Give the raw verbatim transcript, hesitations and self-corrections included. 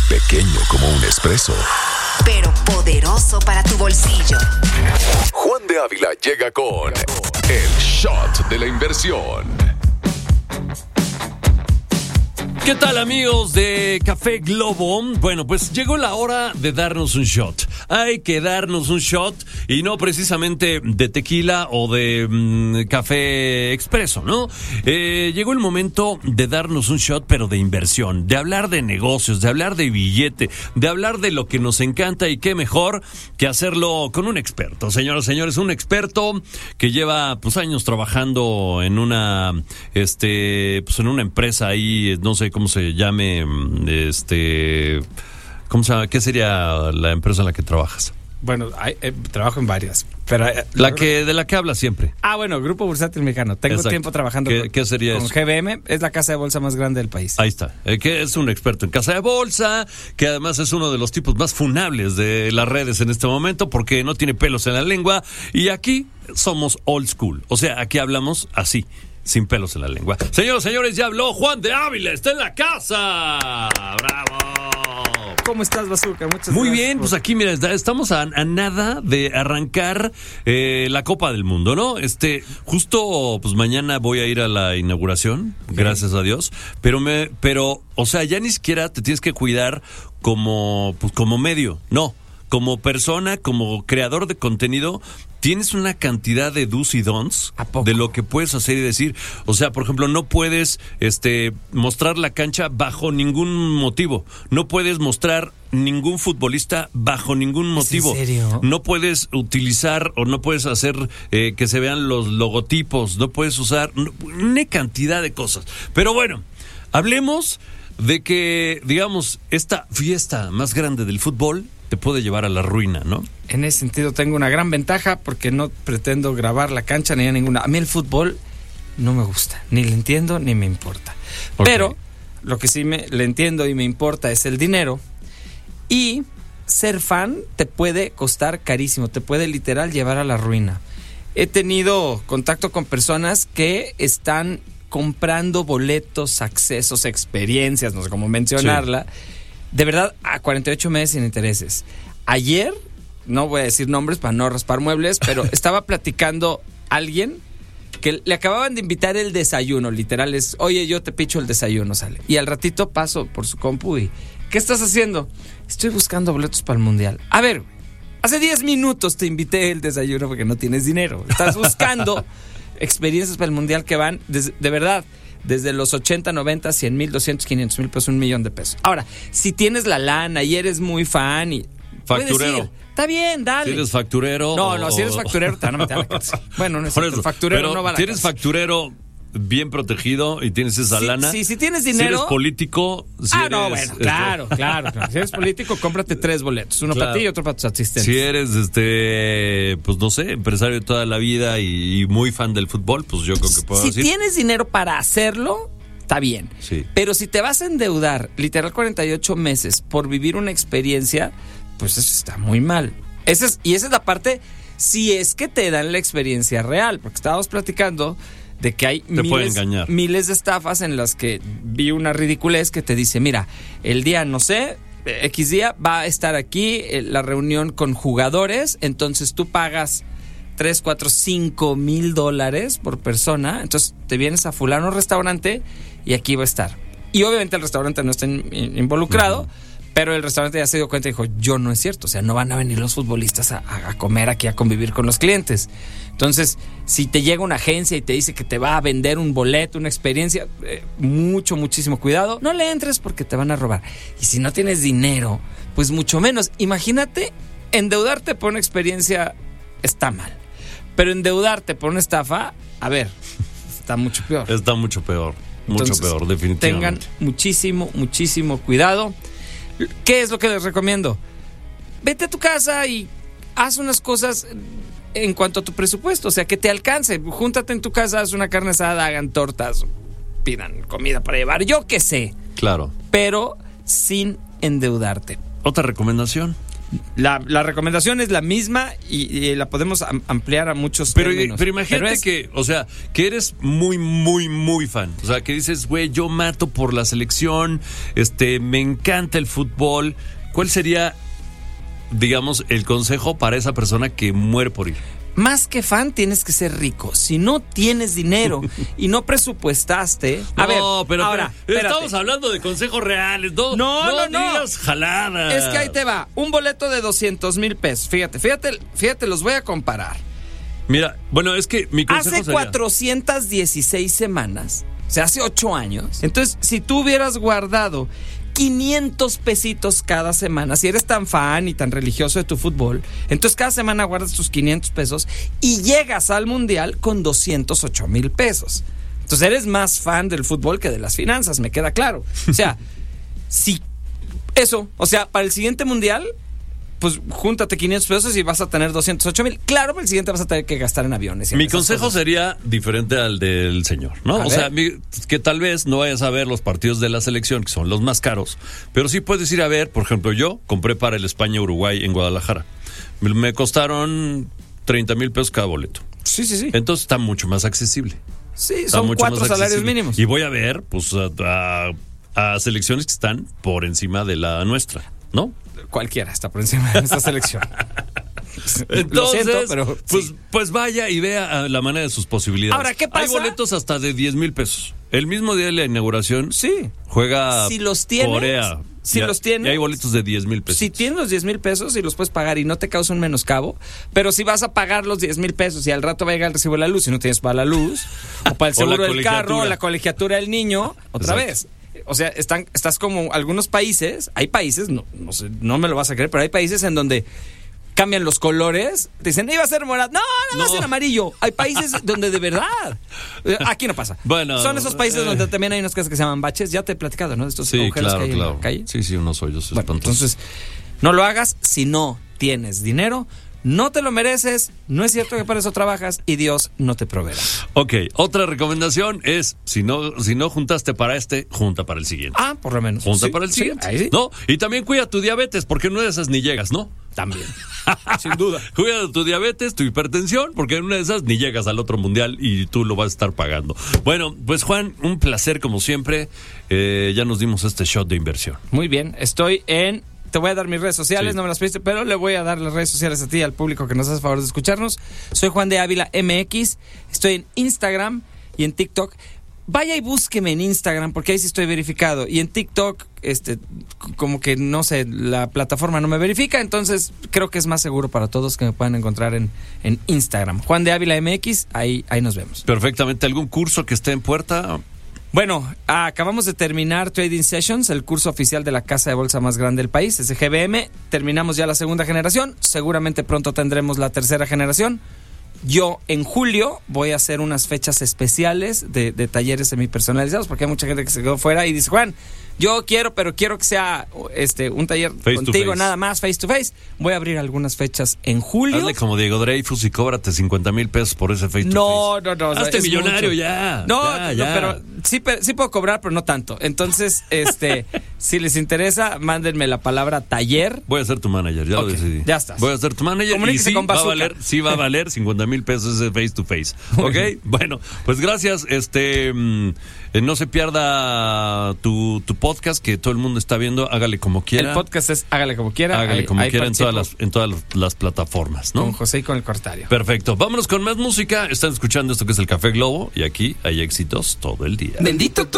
Pequeño como un espresso, pero poderoso para tu bolsillo. Juan de Ávila llega con el shot de la inversión. ¿Qué tal, amigos de Café Globo? Bueno, pues llegó la hora de darnos un shot. Hay que darnos un shot y no precisamente de tequila o de mmm, café expreso, ¿no? Eh, llegó el momento de darnos un shot, pero de inversión, de hablar de negocios, de hablar de billete, de hablar de lo que nos encanta, y qué mejor que hacerlo con un experto. Señoras y señores, un experto que lleva pues años trabajando en una este pues en una empresa ahí, no sé cómo se llame, este ¿cómo se llama? ¿Qué sería la empresa en la que trabajas? Bueno, hay, eh, trabajo en varias, pero eh, la que de la que hablas siempre. Ah, bueno, Grupo Bursátil Mexicano. Tengo Exacto. tiempo trabajando ¿Qué, con, ¿qué sería con eso? G B M, es la casa de bolsa más grande del país. Ahí está, eh, que es un experto en casa de bolsa, que además es uno de los tipos más funables de las redes en este momento, porque no tiene pelos en la lengua, y aquí somos old school, o sea, aquí hablamos así, sin pelos en la lengua. Señoras y señores, ya habló Juan de Ávila, está en la casa. ¡Bravo! ¿Cómo estás, Bazooka? Muchas Muy gracias. bien, por... pues aquí, mira, estamos a, a nada de arrancar eh, la Copa del Mundo, ¿no? Este, justo, pues mañana voy a ir a la inauguración, okay. Gracias a Dios, pero me, pero, o sea, ya ni siquiera te tienes que cuidar como, pues como medio, no. Como persona, como creador de contenido, tienes una cantidad de do's y don'ts de lo que puedes hacer y decir. O sea, por ejemplo, no puedes este, mostrar la cancha bajo ningún motivo. No puedes mostrar ningún futbolista bajo ningún motivo. ¿Es en serio? No puedes utilizar o no puedes hacer eh, que se vean los logotipos. No puedes usar no, una cantidad de cosas. Pero bueno, hablemos de que, digamos, esta fiesta más grande del fútbol te puede llevar a la ruina, ¿no? En ese sentido tengo una gran ventaja porque no pretendo grabar la cancha ni a ninguna. A mí el fútbol no me gusta, ni le entiendo ni me importa. Okay. Pero lo que sí me le entiendo y me importa es el dinero, y ser fan te puede costar carísimo, te puede literal llevar a la ruina. He tenido contacto con personas que están comprando boletos, accesos, experiencias, no sé cómo mencionarla, sí. De verdad, a cuarenta y ocho meses sin intereses. Ayer, no voy a decir nombres para no raspar muebles, pero estaba platicando alguien que le acababan de invitar el desayuno, literal es, oye, yo te picho el desayuno, sale. Y al ratito paso por su compu y, ¿qué estás haciendo? Estoy buscando boletos para el Mundial. A ver, hace diez minutos te invité el desayuno porque no tienes dinero. Estás buscando experiencias para el Mundial que van, de, de verdad... desde los ochenta, noventa, cien mil, doscientos, quinientos mil pesos, un millón de pesos. Ahora, si tienes la lana y eres muy fan y... Facturero. Ir, está bien, dale. Si eres facturero... No, o... no, si eres facturero te van a meter a la cárcel. Bueno, no es cierto, el facturero pero no va a la si eres cárcel. facturero bien protegido y tienes esa sí, lana... Sí, si tienes dinero... Si eres político... Si ah, eres, no, bueno, este... claro, claro, claro. Si eres político, cómprate tres boletos. Uno claro. para ti y otro para tus asistentes. Si eres, este, pues no sé, empresario de toda la vida y, y muy fan del fútbol, pues yo creo que puedo si decir... Si tienes dinero para hacerlo... está bien, sí. Pero si te vas a endeudar literal cuarenta y ocho meses por vivir una experiencia, pues eso está muy mal. Esa es, y esa es la parte, si es que te dan la experiencia real, porque estábamos platicando de que hay te miles, engañar. miles de estafas en las que vi una ridiculez que te dice, mira, el día, no sé, X día va a estar aquí la reunión con jugadores, entonces tú pagas tres, cuatro, cinco mil dólares por persona, entonces te vienes a fulano restaurante y aquí va a estar. Y obviamente el restaurante no está in, in, involucrado, uh-huh. Pero el restaurante ya se dio cuenta y dijo, yo no es cierto, o sea, no van a venir los futbolistas a, a comer aquí, a convivir con los clientes. Entonces, si te llega una agencia y te dice que te va a vender un boleto, una experiencia, eh, mucho, muchísimo cuidado, no le entres porque te van a robar. Y si no tienes dinero, pues mucho menos. Imagínate, endeudarte por una experiencia está mal, pero endeudarte por una estafa, a ver, está mucho peor. Está mucho peor, mucho Entonces, peor, definitivamente. Tengan muchísimo, muchísimo cuidado. ¿Qué es lo que les recomiendo? Vete a tu casa y haz unas cosas en cuanto a tu presupuesto, o sea, que te alcance. Júntate en tu casa, haz una carne asada, hagan tortas, pidan comida para llevar, yo qué sé. Claro. Pero sin endeudarte. Otra recomendación. La, la recomendación es la misma y, y la podemos am- ampliar a muchos Pero, términos. pero imagínate Pero es- que, o sea, que eres muy, muy, muy fan. O sea, que dices, güey, yo mato por la selección, este, me encanta el fútbol. ¿Cuál sería, digamos, el consejo para esa persona que muere por ir? Más que fan, tienes que ser rico. Si no tienes dinero y no presupuestaste... A ver, no, pero, ahora, pero espérate. estamos hablando de consejos reales. No, No, no, no, no. digas jaladas. Es que ahí te va. Un boleto de doscientos mil pesos. Fíjate, fíjate, fíjate, los voy a comparar. Mira, bueno, es que mi consejo Hace sería... cuatrocientas dieciséis semanas, o sea, hace ocho años. Entonces, si tú hubieras guardado quinientos pesitos cada semana, si eres tan fan y tan religioso de tu fútbol, entonces cada semana guardas tus quinientos pesos y llegas al Mundial con doscientos ocho mil pesos. Entonces eres más fan del fútbol que de las finanzas, me queda claro. O sea, si eso, o sea, para el siguiente Mundial, pues júntate quinientos pesos y vas a tener doscientos ocho mil. Claro, para el siguiente vas a tener que gastar en aviones. Y en Mi esas consejo cosas. sería diferente al del señor, ¿no? A O ver. sea, mi- que tal vez no vayas a ver los partidos de la selección, que son los más caros, pero sí puedes ir a ver, por ejemplo, yo compré para el España-Uruguay en Guadalajara. Me, me costaron treinta mil pesos cada boleto. Sí, sí, sí. Entonces está mucho más accesible. Sí, Está son mucho cuatro más salarios accesible. mínimos. Y voy a ver, pues, a, a- a selecciones que están por encima de la nuestra, ¿no? Cualquiera está por encima de esta selección. Entonces, Lo siento, pero pues, sí. pues vaya y vea a la manera de sus posibilidades. Ahora, ¿qué pasa? Hay boletos hasta de diez mil pesos. El mismo día de la inauguración Sí. juega Si los tienes, Corea. si Y- los tienes, y hay boletos de diez mil pesos. Si tienes los diez mil pesos y los puedes pagar y no te causa un menoscabo, pero si vas a pagar los diez mil pesos y al rato va a llegar el recibo de la luz y no tienes para la luz, o para el O la seguro del carro, o colegiatura. la colegiatura del niño, otra Exacto. vez. O sea, están, estás como algunos países, hay países, no, no sé, no me lo vas a creer, pero hay países en donde cambian los colores, te dicen, iba a ser morado, no, no, va a No. ser amarillo. Hay países donde de verdad, eh, aquí no pasa. Bueno, Son esos países eh. donde también hay unas cosas que se llaman baches, ya te he platicado, ¿no? De estos Sí, agujeros claro, que hay en claro. la calle. Sí, sí, unos hoyos Bueno, espantosos. entonces, no lo hagas si no tienes dinero, no te lo mereces, no es cierto que para eso trabajas y Dios no te proveerá. Ok, otra recomendación es, si no, si no juntaste para este, junta para el siguiente. Ah, por lo menos. Junta Sí, para el sí, siguiente. ahí sí. No, y también cuida tu diabetes, porque en una de esas ni llegas, ¿no? También. Sin duda. Cuida de tu diabetes, tu hipertensión, porque en una de esas ni llegas al otro mundial y tú lo vas a estar pagando. Bueno, pues Juan, un placer como siempre. Eh, ya nos dimos este shot de inversión. Muy bien, estoy en... Te voy a dar mis redes sociales, Sí. no me las pediste, pero le voy a dar las redes sociales a ti y al público que nos hace favor de escucharnos. Soy Juan de Ávila M X, estoy en Instagram y en TikTok. Vaya y búsqueme en Instagram, porque ahí sí estoy verificado. Y en TikTok, este, c- como que, no sé, la plataforma no me verifica, entonces creo que es más seguro para todos que me puedan encontrar en, en Instagram. Juan de Ávila M X, ahí, ahí nos vemos. Perfectamente. ¿Algún curso que esté en puerta? Bueno, acabamos de terminar Trading Sessions, el curso oficial de la casa de bolsa más grande del país, S G B M. Terminamos ya la segunda generación, seguramente pronto tendremos la tercera generación. Yo en julio voy a hacer unas fechas especiales de, de talleres semipersonalizados, porque hay mucha gente que se quedó fuera y dice, Juan, yo quiero, pero quiero que sea este un taller Face to contigo face. nada más, face to face. Voy a abrir algunas fechas en julio. Hazle como Diego Dreyfus y cóbrate cincuenta mil pesos por ese face to No, face. no, no. Hazte es millonario mucho. ya. No, ya, no, ya. pero sí, pe- sí puedo cobrar, pero no tanto. Entonces, este, si les interesa, mándenme la palabra taller. Voy a ser tu manager, ya Ok, lo decidí. ya estás. Voy a ser tu manager y Comuníquese sí con va, a Bazooka. valer, sí va a valer cincuenta mil pesos ese face to face. ¿Ok? Bueno, pues gracias. Este, mm, eh, no se pierda tu, tu podcast que todo el mundo está viendo. Hágale como quiera. El podcast es Hágale como quiera. Hágale Ahí- como ahí quiera en todas, participo las, en todas las, las plataformas, ¿no? Con José y con el Cortario. Perfecto. Vámonos con más música. Están escuchando esto que es el Café Globo y aquí hay éxitos todo el día. Bendito tú.